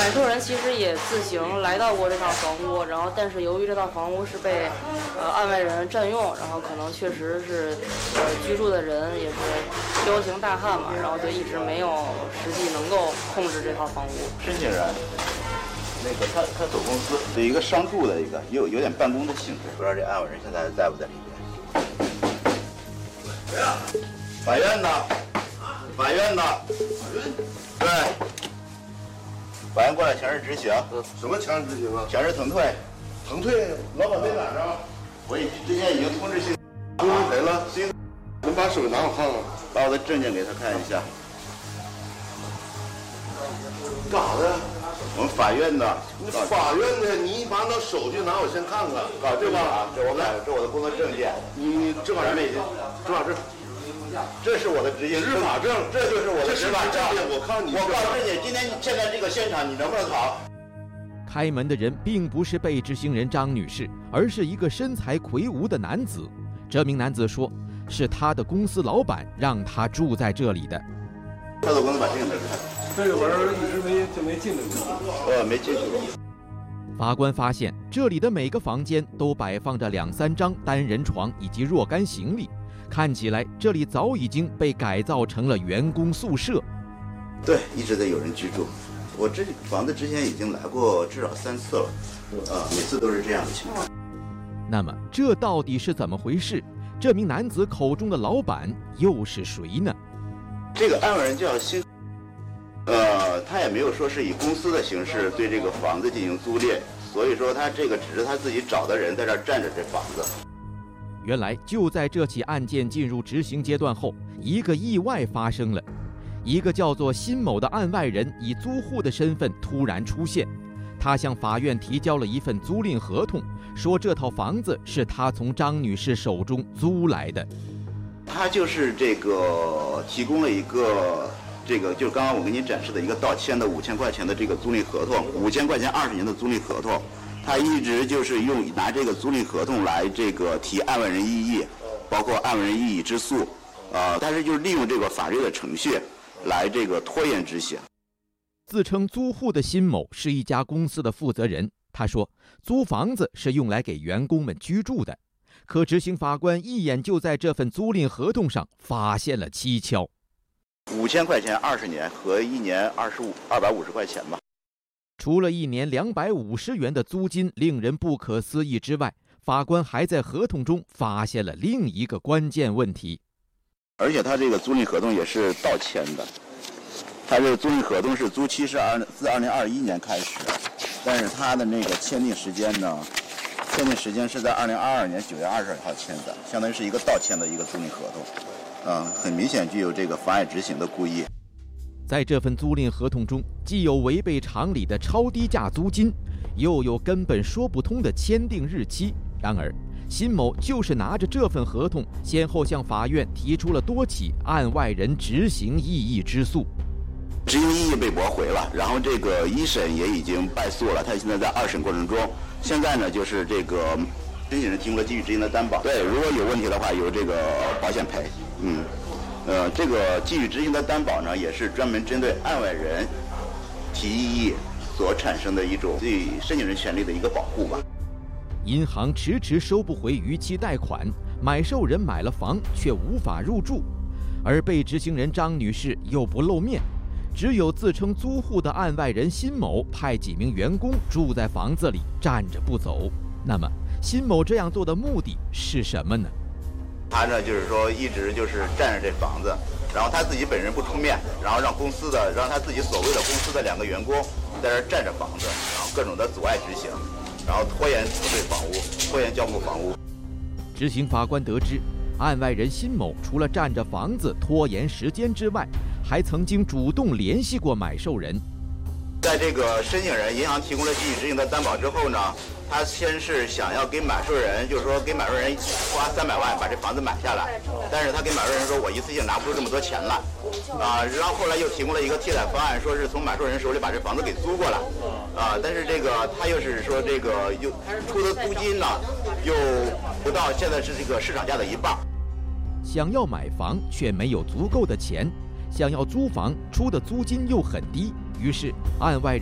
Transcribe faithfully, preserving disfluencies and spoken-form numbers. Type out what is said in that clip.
买受人其实也自行来到过这套房屋，然后但是由于这套房屋是被呃案外人占用，然后可能确实是呃居住的人也是彪形大汉嘛，然后就一直没有实际能够控制这套房屋。 申请人，那个他他走公司有一个商住的一个，有有点办公的性质，不知道这案外人现在在不在里边？谁呀？法院的，法院的，对。法院过来强制执行。 什么强制执行啊？ 强制腾退。 腾退？老板在哪儿啊？ 我已之前已经通知新。 通知谁了？新。能把手拿我看看？ 把我的证件给他看一下。 干啥的？ 我们法院的。 法院的，你把那手续拿我先看看。 啊，这吧？这我来，这我的工作证件。 你你执法证没？执法证。 这是我的执行执法证， 这就是我的执法证。 我看你， 我告诉你，今天现在这个现场，你能不能考？ 开门的人并不是被执行人张女士，而是一个身材魁梧的男子。这名男子说，是他的公司老板让他住在这里的。 他的公司把这个门开。 这个门一直没就没进去过。 呃，没进去过。 法官发现，这里的每个房间都摆放着两三张单人床以及若干行李。看起来这里早已经被改造成了员工宿舍。 对，一直在有人居住。我这房子之前已经来过至少三次了，啊，每次都是这样的情况。 那么这到底是怎么回事？这名男子口中的老板又是谁呢？ 这个案外人叫辛，呃，他也没有说是以公司的形式对这个房子进行租赁，所以说他这个只是他自己找的人在这儿占着这房子。 原来就在这起案件进入执行阶段后，一个意外发生了。一个叫做辛某的案外人以租户的身份突然出现，他向法院提交了一份租赁合同，说这套房子是他从张女士手中租来的。 他就是这个提供了一个这个，就刚刚我给你展示的一个到签的五千块钱的这个租赁合同，五千块钱二十年的租赁合同。他一直就是用拿这个租赁合同来这个提案外人异议，包括案外人异议之诉，呃，但是就是利用这个法律的程序来这个拖延执行。 自称租户的辛某是一家公司的负责人，他说租房子是用来给员工们居住的，可执行法官一眼就在这份租赁合同上发现了蹊跷。 五千块钱二十年和一年二十五二百五十块钱吧。 除了一年两百五十元的租金令人不可思议之外，法官还在合同中发现了另一个关键问题。 而且他这个租赁合同也是倒签的，他这个租赁合同是租期是二自二零二一年开始，但是他的那个签订时间呢，签订时间是在二零二二年九月二十二号签的，相当于是一个倒签的一个租赁合同，嗯，很明显具有这个妨碍执行的故意。 在这份租赁合同中，既有违背常理的超低价租金，又有根本说不通的签订日期。然而，辛某就是拿着这份合同，先后向法院提出了多起案外人执行异议之诉。 执行异议被驳回了，然后这个一审也已经败诉了，他现在在二审过程中。现在呢，就是这个申请人提供了继续执行的担保，对，如果有问题的话，由这个保险赔，嗯。呃，这个继续执行的担保呢，也是专门针对案外人提异议所产生的一种对申请人权利的一个保护吧。 银行迟迟收不回逾期贷款，买受人买了房却无法入住，而被执行人张女士又不露面，只有自称租户的案外人辛某派几名员工住在房子里站着不走。那么，辛某这样做的目的是什么呢？ 他呢，就是说一直就是占着这房子，然后他自己本人不出面，然后让公司的，让他自己所谓的公司的两个员工在这占着房子，然后各种的阻碍执行，然后拖延核对房屋，拖延交付房屋。 执行法官得知，案外人辛某除了占着房子拖延时间之外，还曾经主动联系过买受人。 在这个申请人银行提供了继续执行的担保之后呢，他先是想要给买受人，就是说给买受人花三百万把这房子买下来，但是他给买受人说，我一次性拿不出这么多钱来，啊，然后后来又提供了一个替代方案，说是从买受人手里把这房子给租过来，啊，但是这个他又是说这个又出的租金呢，又不到现在是这个市场价的一半。 想要买房却没有足够的钱，想要租房出的租金又很低，于是案外人